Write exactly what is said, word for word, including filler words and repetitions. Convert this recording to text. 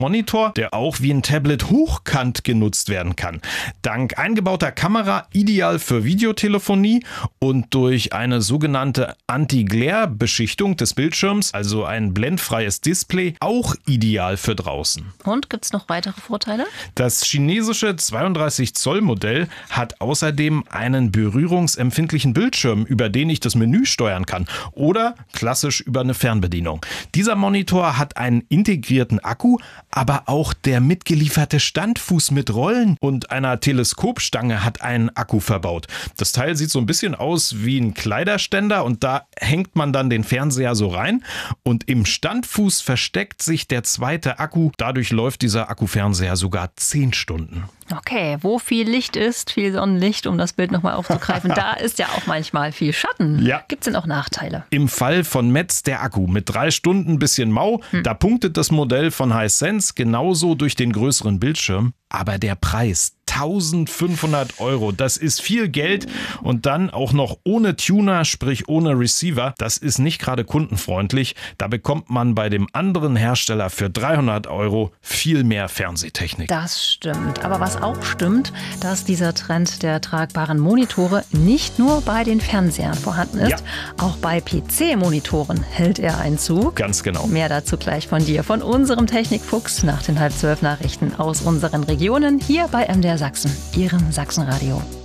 Monitor, der auch wie ein Tablet hochkant genutzt werden kann. Dank eingebauter Kamera ideal für Videotelefonie und durch eine sogenannte Anti-Glare-Beschichtung des Bildschirms, also ein blendfreies Display, auch ideal für draußen. Und gibt es noch weitere Vorteile? Das chinesische zweiunddreißig Zoll Modell hat außerdem einen berührungsempfindlichen Bildschirm, über den ich das Menü steuern kann oder klassisch über eine Fernbedienung. Dieser Monitor hat einen integrierten Akku, aber auch der mitgelieferte Standfuß mit Rollen und einer Teleskopstange hat einen Akku verbaut. Das Teil sieht so ein bisschen aus wie ein Kleiderständer und da hängt man dann den Fernseher so rein und im Standfuß versteckt sich der zweite Akku. Dadurch läuft dieser Akkufernseher sogar zehn Stunden. Okay, wo viel Licht ist, viel Sonnenlicht, um das Bild nochmal aufzugreifen, da ist ja auch manchmal viel Schatten. Ja. Gibt es denn auch Nachteile? Im Fall von Metz der Akku mit drei Stunden bisschen mau, hm. da punktet das Modell von Hisense genauso durch den größeren Bildschirm. Aber der Preis, eintausendfünfhundert Euro, das ist viel Geld und dann auch noch ohne Tuner, sprich ohne Receiver. Das ist nicht gerade kundenfreundlich. Da bekommt man bei dem anderen Hersteller für dreihundert Euro viel mehr Fernsehtechnik. Das stimmt. Aber was auch stimmt, dass dieser Trend der tragbaren Monitore nicht nur bei den Fernsehern vorhanden ist. Ja. Auch bei P C-Monitoren hält er Einzug. Ganz genau. Mehr dazu gleich von dir, von unserem Technikfuchs nach den halb zwölf Nachrichten aus unseren Regionen hier bei M D R Sachsen, Ihrem Sachsenradio.